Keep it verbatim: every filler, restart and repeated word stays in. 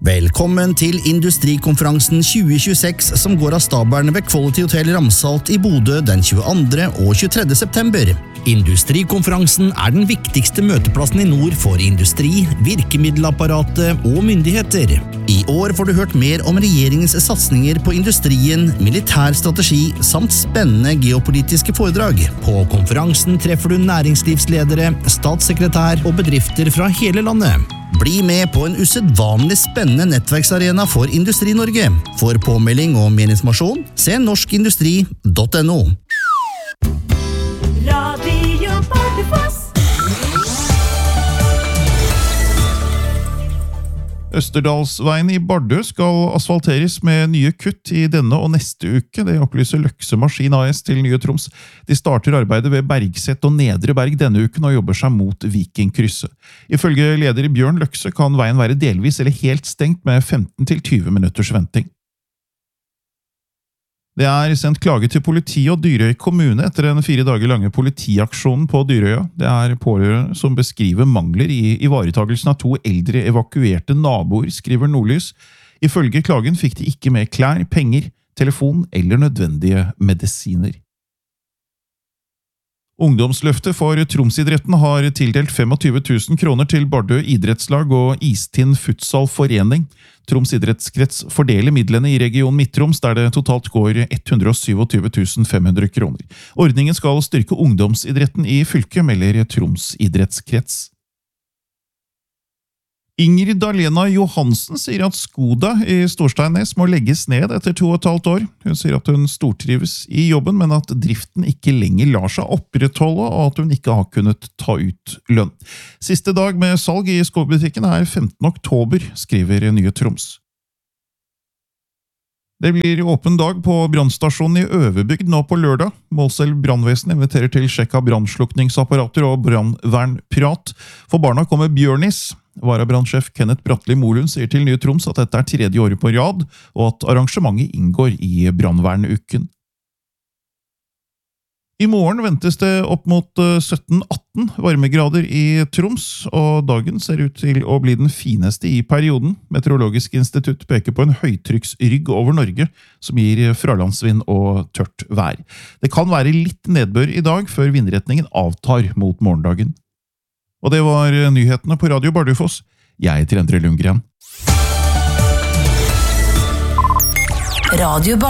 Velkommen til Industrikonferansen tjue tjueseks som går av stabelen ved Quality Hotel Ramsalt i Bodø den tjueandre og tjuetredje september. Industrikonferansen er den viktigste møteplassen i nord for industri, virkemiddelapparatet og myndigheter. I år får du hørt mer om regjeringens satsninger på industrien, militær strategi samt spennende geopolitiske foredrag. På konferansen treffer du næringslivsledere, statssekretær og bedrifter fra hele landet. Bli med på en usedvanlig spennende nettverksarena for Industri-Norge. For påmelding og mer informasjon, se norskindustri punktum no. Radio Bardufoss. Østerdalsveien i Bardu skal asfalteres med nye kutt i denne og neste uke. Det opplyser Løkse Maskin A S til Nye Troms. De starter arbeidet ved Bergset og Nedre Berg denne uken og jobber seg mot Vikingkrysset. Ifølge leder Bjørn Løkse kan veien være delvis eller helt stengt med femten til tyve minutters venting. Det er sendt klage til politi og Dyrøy kommune etter den fire dager lange politiaksjonen på Dyrøya. Det er pårørende som beskriver mangler i ivaretagelsen av to eldre evakuerte naboer, skriver Nordlys. Ifølge klagen fikk de ikke med klær, penger, telefon eller nødvendige medisiner. Ungdomsløftet for Tromsidretten har tildelt tjuefem tusen kroner til Bardu idrettslag og Istind Futsal Forening. Troms idrettskrets fordeler midlene i region Midt-Troms, der det totalt går hundre og tjuesju tusen fem hundre kroner. Ordningen skal styrke ungdomsidretten i fylket, melder Troms idrettskrets. Ingrid Dalena Johansen sier at Skoda i Storsteinnes må legges ned etter to og et halvt år. Hun sier at hun stortrives i jobben, men at driften ikke lenger lar seg opprettholde, og at hun ikke har kunnet ta ut lønn. Siste dag med salg i skobutikken er femtende oktober, skriver Nye Troms. Det blir åpen dag på brannstasjonen i Øverbygd nå på lørdag. Målselv brannvesen inviterer til sjekk av brannslukningsapparater og brannvernprat. For barna kommer Bjørnis. Varabrannsjef Kenneth Bratteli Molund sier til Nye Troms at dette er tredje året på rad, og at arrangementet inngår i brannvernuken. I morgen ventes det opp mot sytten atten varmegrader i Troms, og dagen ser ut til å bli den fineste i perioden. Meteorologisk institutt peker på en høytrykksrygg over Norge, som gir fralandsvind og tørt vær. Det kan være litt nedbør i dag, før vindretningen avtar mot morgendagen. Og det var nyhetene på Radio Bardufoss. Jeg heter Endre Lundgren. Radio Bardufoss.